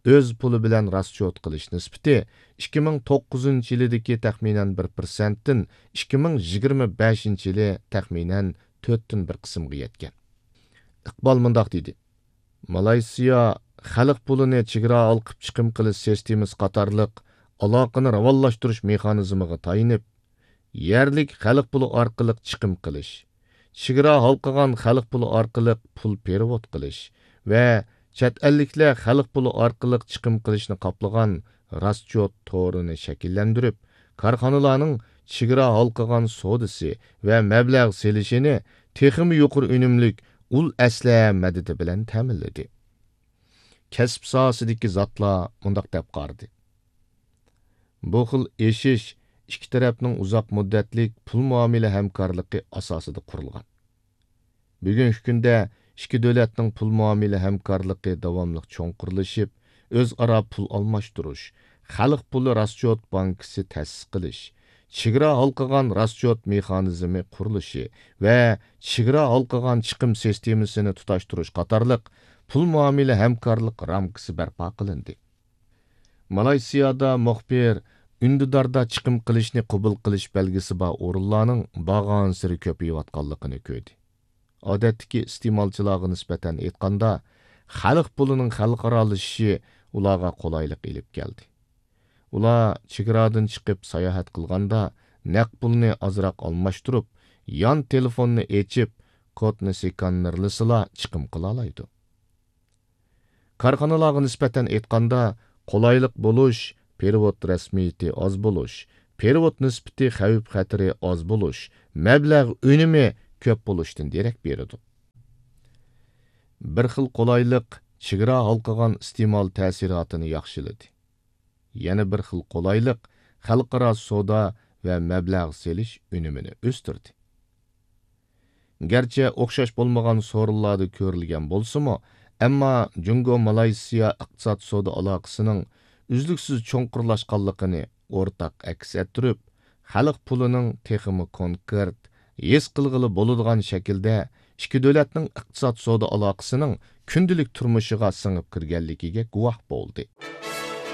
öz puli bilan расчет qilish nisbati 2009 yildagi taxminan 1%dan 2025 yili taxminan 4dan 1 qismga yetgan. Iqbal mundaq dedi. Malayziya xalq pulini chegara olqib chiqim qilish sistemasi qatorliq aloqani rivojlashtirish mexanizmiga tayinib, yerlik xalq puli orqali chiqim qilish, chegara halqagan xalq puli orqali pul perevod qilish va chet elliklar xalq puli orqali chiqim qilishni qoplagan расчет to'rini shakllantirib, korxonalarning chegara halqagan sodisi va mablag' selishini texmi yuqori unumlik ul asla madadi bilan ta'minladi. Kasb sohasidagi zotlar mundaq deb qaradi. Bu xil eshish ikki tarafning uzoq muddatlik pul muomala hamkorligi asosida qurilgan. Bugungi kunda ikki davlatning pul muomala hamkorligi davomli cho'nqirilishib, o'zaro pul almashtirish, xalq puli расчет bankasi ta'sis qilish, chegara halqagan расчет mexanizmi qurilishi va chegara halqagan chiqim sistemasini tutashtirish qatorliq pul muomala hamkorlik ramkasi barpo qilindi. Malayziyada muxbir undidarda chiqim qilishni qabul qilish belgisi bor o'rinlarning bag'on siri ko'payayotganligini ko'rdi. Odatdagi iste'molchilarga nisbatan aytganda, xalq pulining xalqaralashishi ularga qulaylik elib keldi. Ular chegaradan chiqib sayohat qilganda naq pulni ozroq almashtirib, yon telefonni echib, kodni skannerlasila chiqim qila oladi. Korxonalarga nisbatan aytganda, qulaylik bo'lish, perevod rasmiyati oz bo'lish, perevod nisbati xavf-xatari oz bo'lish, mablag' unumi ko'p bo'lishdan derak beradi. Bir xil qulaylik chegara halqagan iste'mol ta'sirotini yaxshiladi. Yana bir xil qulaylik xalqaro savdo va mablag' selish unumini o'stirdi. Garchi o'xshash bo'lmagan so'rinlarda ko'rilgan bo'lsa-mu, ammo Jungo Malayziya iqtisod savdo aloqasining uzluksiz cho'nqurlashganligini o'rtaq aks ettirib, xalq pulining texmi konkret, his qilg'ili bo'ladigan shaklda ikki davlatning iqtisod savdo aloqasining kundalik turmushiga singib kirganligiga guvoh bo'ldi.